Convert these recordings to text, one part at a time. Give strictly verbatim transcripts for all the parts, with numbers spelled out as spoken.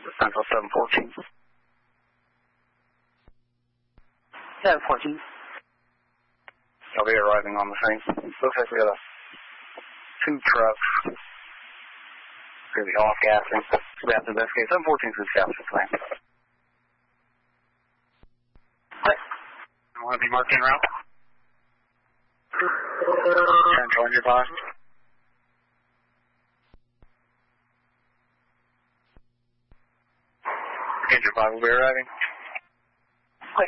Central seven fourteen. seven fourteen. I'll be arriving on the scene. Looks like we got a two trucks. Really off gassing. We have to investigate. seven fourteen is capture plan. What? You want to be marking route? Central nearby. Angel five will be arriving. Quick.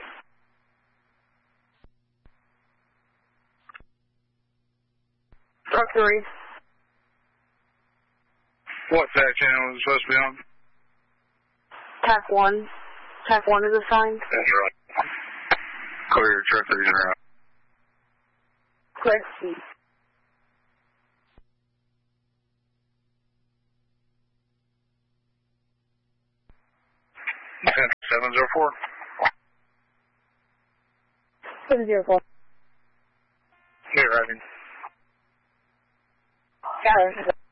Truck three. What's that channel is supposed to be on? Tac one. Tac one is assigned. That's right. Clear, truck three's in route. Clear. seven zero four. seven zero four. You're arriving. Got it.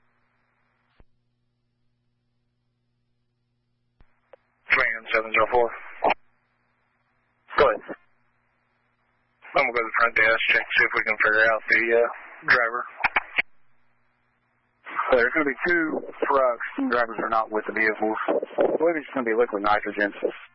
Command seven zero four. Go ahead. I'm going to go to the front desk, check, see if we can figure out the uh, driver. So there's going to be two trucks. The drivers are not with the vehicles. I believe it's going to be liquid nitrogen.